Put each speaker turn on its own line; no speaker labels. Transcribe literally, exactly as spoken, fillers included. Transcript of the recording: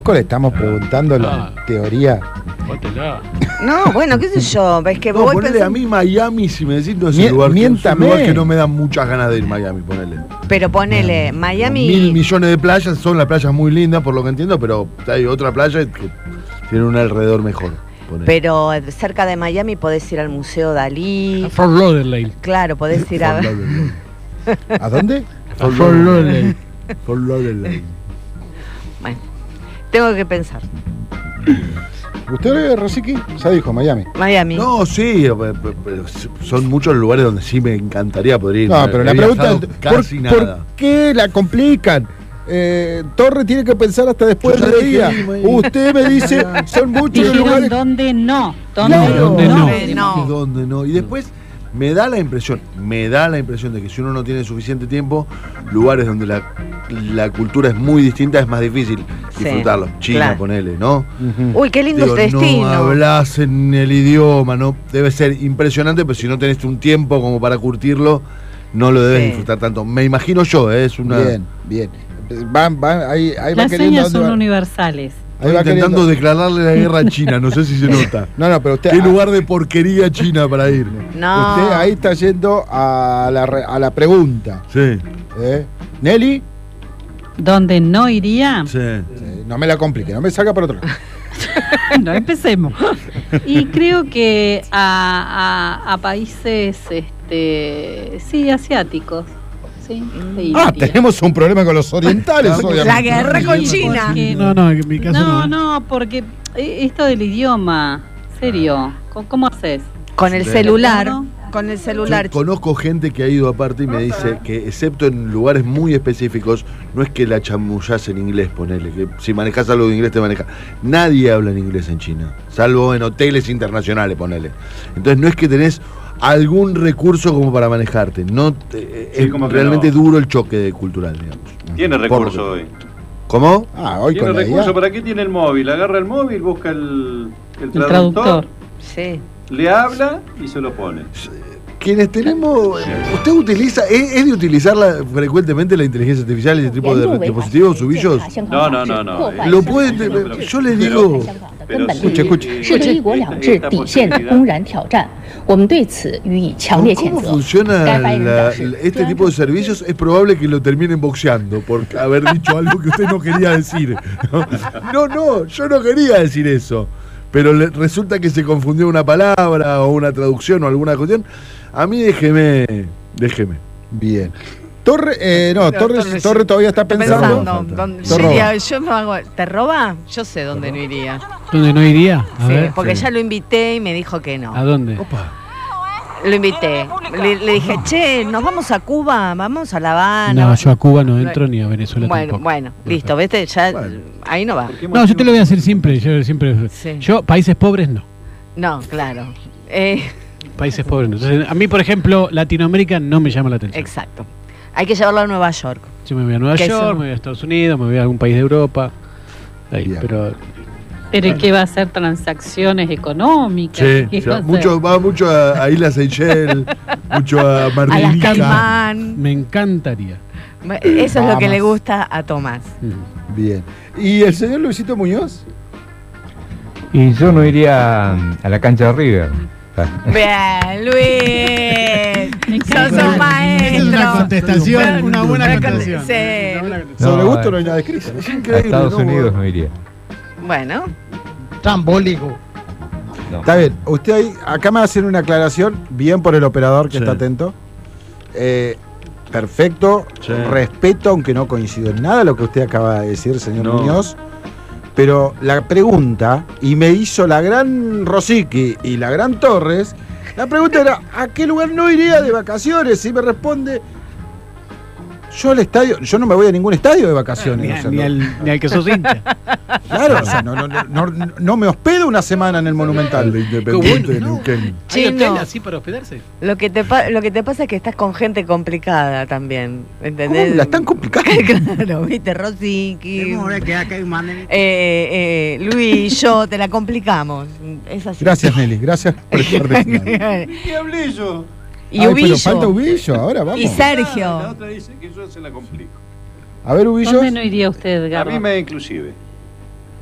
Le estamos preguntando la
Ah.
teoría.
Pótela.
No, bueno, qué sé yo, es que
No,
voy
ponele
pensando-
a mí Miami, si me decís, no es
Mie-
un lugar, que, es un
miéntame.
lugar que no me dan muchas ganas de ir, Miami, ponele.
Pero ponele, Miami.
Mil millones de playas, son las playas muy lindas, por lo que entiendo, pero hay otra playa que tiene un alrededor mejor. Ponele.
Pero cerca de Miami podés ir al Museo Dalí.
A Fort Lauderdale.
Claro, podés ir a
Fort
ver.
Lauderdale.
¿A dónde?
A Fort Lauderdale.
Fort Lauderdale.
Bueno, tengo que pensar.
¿Usted, Rosicky? Ya dijo, Miami.
Miami.
No, sí, pe- pe- pero son muchos lugares donde sí me encantaría poder ir.
No, pero
He
la pregunta
viajado
es,
casi
¿por,
nada.
¿por qué la complican? Eh, Torre tiene que pensar hasta después
Yo
del
ya dije
día.
Miami.
Usted me dice, son muchos los
Dijeron
lugares.
dónde no. Dónde
Claro.
¿Dónde no?
Eh, no.
¿Y dónde no? Y después me da la impresión, me da la impresión de que si uno no tiene suficiente tiempo, lugares donde la, la cultura es muy distinta es más difícil
Sí,
disfrutarlo. China,
claro.
ponele, ¿no?
Ujú.
Uy, qué lindo
Digo,
este destino.
no hablas en el idioma, no debe ser impresionante, pero si no tenés un tiempo como para curtirlo, no lo debes
Sí.
disfrutar tanto. Me imagino yo, ¿eh? es una.
Bien, bien. Van, van, ahí, ahí va
Las
queriendo.
señas
¿dónde
son
va?
universales.
Ahí
Estoy
va
intentando
queriendo.
declararle la guerra a China, no sé si se nota.
No, no, pero usted.
Qué lugar de porquería China para ir.
No.
Usted ahí está yendo a la, re- a la pregunta.
Sí,
¿eh? Nelly,
¿Dónde no iría?
sí.
eh, no me la complique, no me saca por otro lado.
No, empecemos. Y creo que a, a- a países, este, sí, asiáticos. Sí, ahí
Ah,
iría.
tenemos un problema con los orientales, obviamente.
La guerra con China.
Porque-
No, no, en mi caso no.
No, no, porque eh, esto del idioma, serio, ¿cómo, cómo haces?
Con el
Sí.
celular.
Claro.
Con el
Yo
celular.
conozco gente que ha ido aparte y me dice que, excepto en lugares muy específicos, no es que la chamullás en inglés, ponele, que si manejás algo de inglés te maneja. Nadie habla en inglés en China, salvo en hoteles internacionales, ponele. Entonces no es que tenés algún recurso como para manejarte, no te-
Sí,
es
como que
realmente
no.
duro el choque de cultural, digamos.
Tiene
Por lo
recurso
que-
hoy.
¿Cómo?
Ah, hoy
Tiene
con la
recurso.
I A.
¿Para qué tiene el móvil? Agarra el móvil, busca el, el
El
traductor,
traductor.
Sí.
le habla y se lo pone.
Quienes tenemos. ¿Usted utiliza, es, es de utilizar la- frecuentemente la inteligencia artificial y ese tipo de dispositivos, subillos?
No, no, no, no.
Lo puede. Yo le digo.
Pero sí,
Escuche, escuche.
eh,
是对一国两制
esta
底线的
posibilidad.
公然挑战，我们对此予以强烈谴
¿Cómo
责。
funciona
该发言人
la-
表示，
este tipo de servicios? Es probable que lo terminen boxeando por haber dicho algo que usted no quería decir. No, no, yo no quería decir eso. Pero le- resulta que se confundió una palabra o una traducción o alguna cuestión. A mí déjeme, déjeme.
Bien. Torre, eh, no,
No,
Torre,
Torre,
Torre
sí.
todavía está
Estoy
pensando.
pensando. ¿dónde-
Te
yo,
roba.
iría- yo me hago. ¿Te roba? Yo sé dónde no iría.
¿Dónde no iría? A
Sí,
ver.
porque
sí.
ya lo invité y me dijo que no.
¿A dónde?
Opa.
Lo invité. Le, le dije, che, nos vamos a Cuba, vamos a La Habana.
No, yo a Cuba no entro ni a Venezuela
Bueno,
tampoco.
bueno, listo, ¿viste? Ya
Bueno.
ahí no va.
¿Por qué
No, yo te lo voy a hacer siempre. Yo siempre.
Sí.
Yo, países pobres no.
No, claro. Eh,
Países pobres no. Entonces, a mí, por ejemplo, Latinoamérica no me llama la atención.
exacto. Hay que llevarlo a Nueva York.
Yo me voy a Nueva
Que
York,
eso-
me voy a Estados Unidos, me voy a algún país de Europa. Ahí,
Bien.
pero
Pero ¿qué va a hacer? Transacciones económicas.
Sí,
¿Qué
sí,
va a hacer?
mucho, va mucho a, a Islas Seychelles, mucho a
A las
Martinica.
Caimán.
me encantaría.
Eso es lo que
Vamos.
le gusta a Tomás.
Mm.
Bien. ¿Y el señor Luisito Muñoz?
Y yo no iría a la cancha de River.
Bien, Luis.
Me
Sos
encanta.
un maestro.
Esa es una contestación,
Bueno,
una buena
una
contestación.
con- sí.
Una buena contestación.
Sobre
No,
gusto no hay
eh,
nada escrito.
Es
A
increíble.
Estados
¿no?
Unidos no iría.
Bueno,
Trambólico.
No.
Está bien. Usted ahí, acá me va a hacer una aclaración, bien por el operador que
Sí.
está atento. Eh, perfecto.
Sí.
Respeto, aunque no coincido en nada lo que usted acaba de decir, señor
No.
Muñoz. Pero la pregunta, y me hizo la gran Rosicky y la gran Torres, la pregunta era, ¿a qué lugar no iría de vacaciones? Y me responde, yo al estadio, yo no me voy a ningún estadio de vacaciones.
Ni,
o sea,
ni
no-
al, ni al que sos hincha.
Claro, o sea, no, no, no, no, no me hospedo una semana en el
El
Monumental.
de Independiente
Qué
de
bueno,
Neuquén.
¿Hay
Chino.
hotel así para hospedarse?
lo que, te pa- lo que te pasa es que estás con gente complicada también. ¿Entendés?
¿Cómo? ¿La están complicando?
Claro, viste, Rosicky. Eh, eh, Luis, yo, te la complicamos. Es así.
Gracias, Nelly, gracias por estar de final.
¿Qué hablé yo?
Y
Ay,
Ubillo.
pero falta Ubillo, ahora vamos.
Y Sergio.
La otra dice que yo se la complico.
A ver, Ubillo.
¿Dónde no iría usted,
A
Garro?
mí me inclusive.